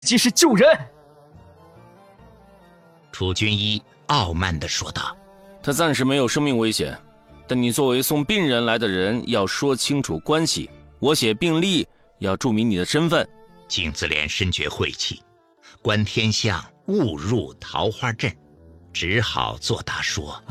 即是救人。 楚军医傲慢地说道：“ 他暂时没有生命危险，但你作为送病人来的人，要说清楚关系。我写病历要注明你的身份。” 景自怜深觉晦气，观天象误入桃花镇，只好作答说：“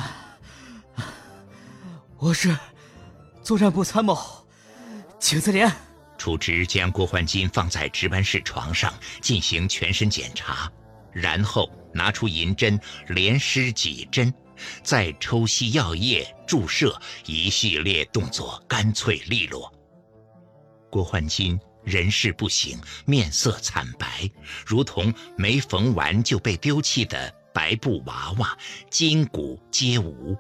我是作战部参谋景自怜。” 楚之将郭焕金放在值班室床上进行全身检查，然后拿出银针连施几针，再抽吸药液注射，一系列动作干脆利落。郭焕金人事不省，面色惨白，如同没缝完就被丢弃的白布娃娃，筋骨皆无。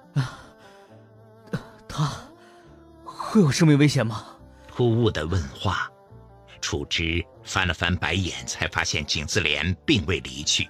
他会有生命危险吗？ 突兀的问话，楚之翻了翻白眼，才发现景自怜并未离去。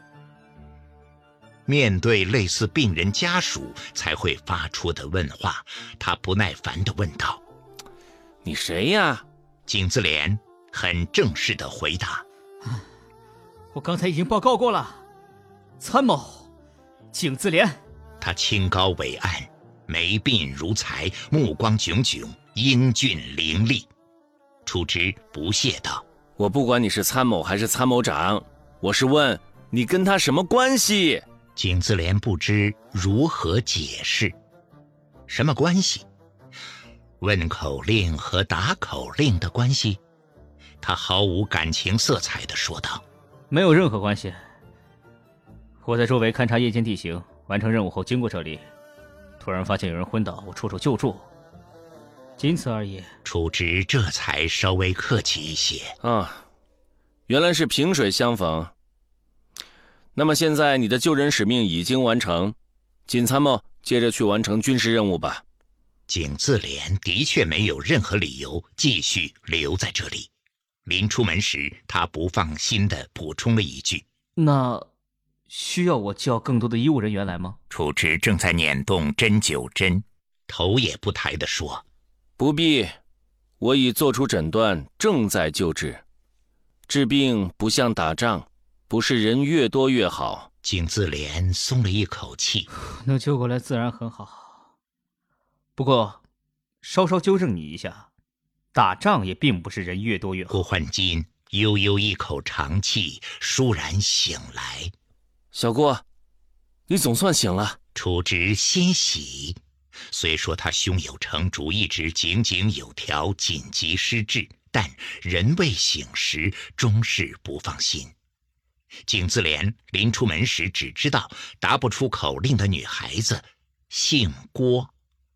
面对类似病人家属才会发出的问话，他不耐烦地问道：“ 你谁呀？” 景自怜很正式地回答：“ 我刚才已经报告过了，参谋景自怜。” 他清高伟岸，眉鬓如才，目光炯炯，英俊凌厉。楚之不屑道：“ 我不管你是参谋还是参谋长，我是问你跟他什么关系？” 景自怜不知如何解释。什么关系？问口令和打口令的关系？他毫无感情色彩地说道：“ 没有任何关系。我在周围勘察夜间地形，完成任务后经过这里，突然发现有人昏倒，我出手救助，仅此而已。” 楚之这才稍微客气一些。 原来是萍水相逢。那么现在你的救人使命已经完成，景参谋接着去完成军事任务吧。 景自怜的确没有任何理由继续留在这里。临出门时，他不放心地补充了一句：“ 那需要我叫更多的医务人员来吗？” 楚之正在捻动针灸针，头也不抬地说：“ 不必，我已做出诊断，正在救治。治病不像打仗，不是人越多越好。” 景自怜松了一口气， 能救过来自然很好。不过，稍稍纠正你一下，打仗也并不是人越多越好。 郭焕金悠悠一口长气，倏然醒来。 小郭，你总算醒了。 楚之欣喜，虽说他胸有成竹，一直井井有条，紧急施治，但人未醒时，终是不放心。景自怜临出门时只知道答不出口令的女孩子姓郭。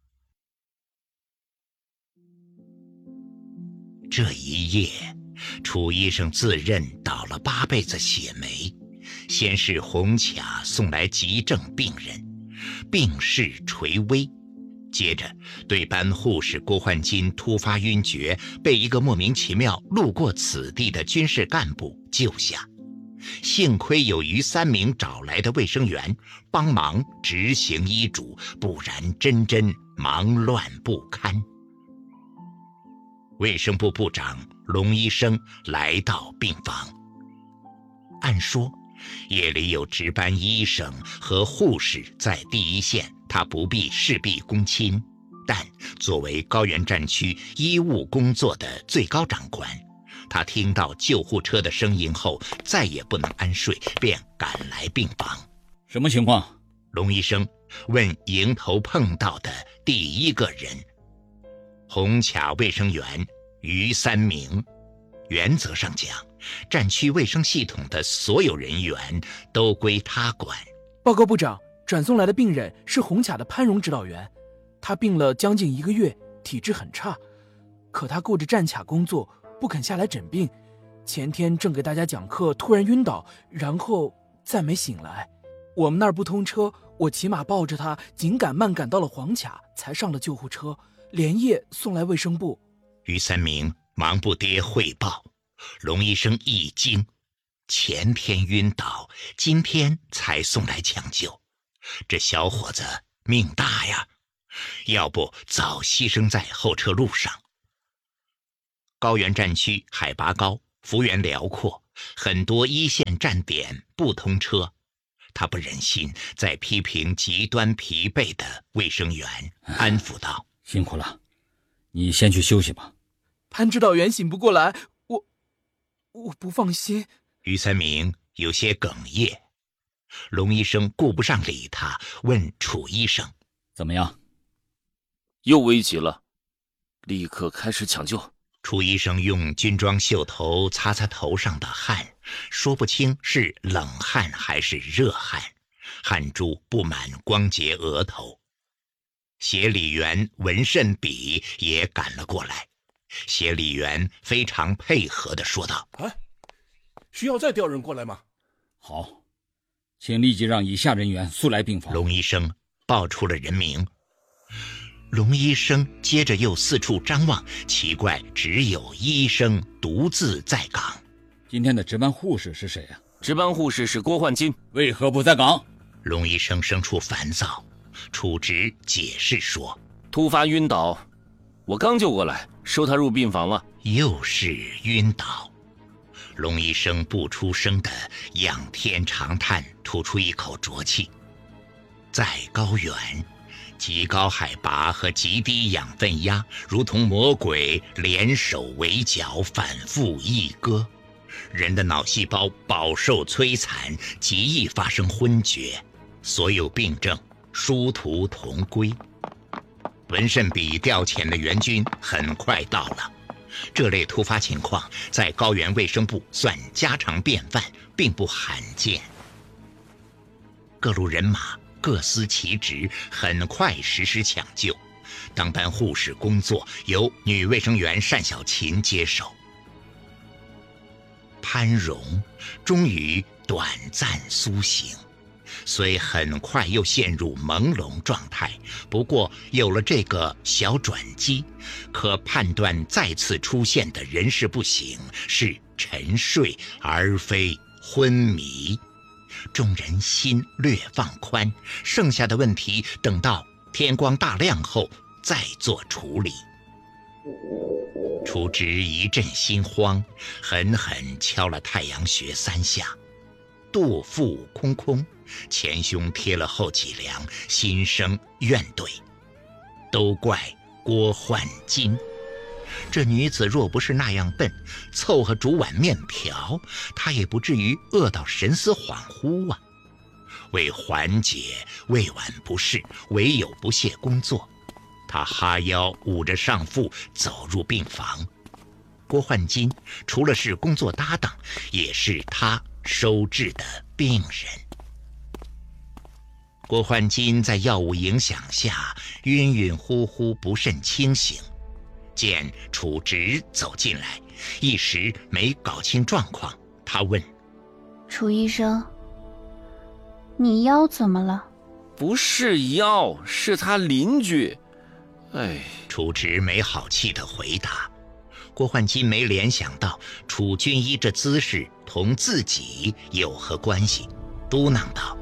这一夜，楚医生自认倒了8辈子血霉。先是红卡送来急症病人，病势垂危，接着对班护士郭焕金突发晕厥，被一个莫名其妙路过此地的军事干部救下。幸亏有于3名找来的卫生员帮忙执行医嘱，不然真忙乱不堪。卫生部部长龙医生来到病房。按说夜里有值班医生和护士在第一线，他不必事必躬亲，但作为高原战区医务工作的最高长官，他听到救护车的声音后再也不能安睡，便赶来病房。 什么情况？ 龙医生问迎头碰到的第一个人。红卡卫生员于3名。原则上讲，战区卫生系统的所有人员都归他管。 报告部长，转送来的病人是红卡的潘荣指导员，他病了将近1个月，体质很差，可他顾着战卡工作，不肯下来诊病。前天正给大家讲课，突然晕倒，然后再没醒来。我们那儿不通车，我骑马抱着他紧赶慢赶到了黄卡，才上了救护车，连夜送来卫生部。 于3名忙不迭汇报。龙医生一惊，前天晕倒，今天才送来抢救，这小伙子命大呀，要不早牺牲在候车路上。高原战区海拔高，幅员辽阔， 很多一线站点不通车，他不忍心再批评极端疲惫的卫生员，安抚道： 辛苦了，你先去休息吧。 潘指导员醒不过来，我不放心。 于三明有些哽咽。龙医生顾不上理他，问楚医生： 怎么样？ 又危急了，立刻开始抢救。 楚医生用军装袖头擦擦头上的汗，说不清是冷汗还是热汗，汗珠布满光洁额头。协理员文慎比也赶了过来，协理员非常配合地说道： 需要再调人过来吗？ 好，请立即让以下人员速来病房。 龙医生报出了人名。龙医生接着又四处张望，奇怪，只有医生独自在岗。 今天的值班护士是谁啊？ 值班护士是郭焕金。 为何不在岗？ 龙医生生出烦躁，楚直解释说： 突发晕倒，我刚救过来，收他入病房了。 又是晕倒。龙医生不出声的仰天长叹，吐出一口浊气。在高原，极高海拔和极低养分压如同魔鬼联手围剿，反复一割，人的脑细胞饱受摧残，极易发生昏厥，所有病症殊途同归。文慎比调遣的援军很快到了，这类突发情况在高原卫生部算家常便饭，并不罕见。各路人马各司其职，很快实施抢救。当班护士工作由女卫生员单小琴接手。潘荣终于短暂苏醒，虽很快又陷入朦胧状态，不过有了这个小转机，可判断再次出现的人事不省是沉睡而非昏迷。众人心略放宽，剩下的问题等到天光大亮后再做处理。楚直一阵心慌，狠狠敲了太阳穴3下，肚腹空空，前胸贴了后脊梁，心生怨怼。都怪郭焕金，这女子若不是那样笨，凑合煮碗面条，她也不至于饿到神思恍惚啊。为缓解未晚不适，唯有不懈工作。他哈腰捂着上腹走入病房。郭焕金除了是工作搭档，也是他收治的病人。郭焕金在药物影响下晕晕乎乎，不甚清醒。见楚直走进来，一时没搞清状况，他问： 楚医生，你腰怎么了？ 不是腰，是他邻居。 楚直没好气地回答。郭焕金没联想到楚军医这姿势同自己有何关系，嘟囔道：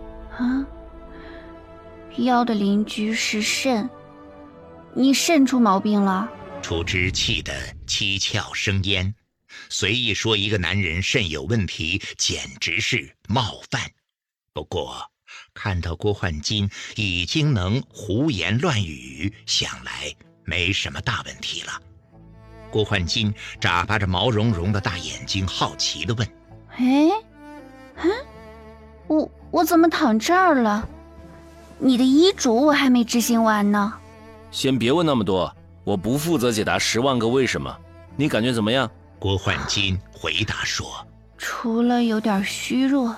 腰的邻居是肾，你肾出毛病了？ 楚直气得七窍生烟，随意说一个男人肾有问题，简直是冒犯。不过看到郭焕金已经能胡言乱语，想来没什么大问题了。郭焕金眨巴着毛茸茸的大眼睛，好奇地问： 我怎么躺这儿了？你的医嘱我还没执行完呢。 先别问那么多，我不负责解答10万个为什么。你感觉怎么样？ 郭焕金回答说： 除了有点虚弱，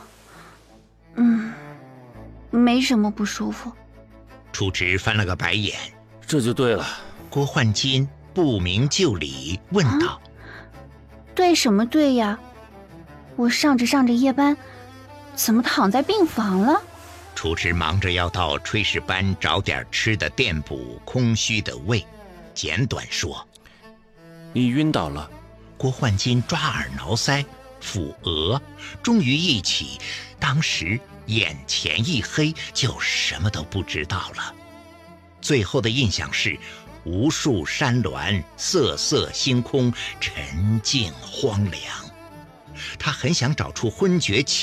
没什么不舒服。 楚直翻了个白眼。 这就对了。 郭焕金不明就里问道： 对什么对呀？我上着夜班，怎么躺在病房了？ 楚直忙着要到炊事班找点吃的垫补空虚的胃，简短说： 你晕倒了。 郭焕金抓耳挠腮，抚额，终于忆起当时眼前一黑，就什么都不知道了。最后的印象是无数山峦，瑟瑟星空，沉静荒凉。 他很想找出昏厥